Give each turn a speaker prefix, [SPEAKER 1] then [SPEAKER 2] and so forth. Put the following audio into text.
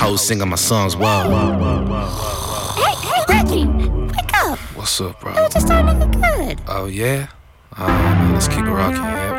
[SPEAKER 1] hoes singing my songs, wow.
[SPEAKER 2] Hey, Reggie, wake up.
[SPEAKER 1] What's up, bro?
[SPEAKER 2] You were just starting to get good.
[SPEAKER 1] Oh, yeah? Man, let's keep it rocking, yeah.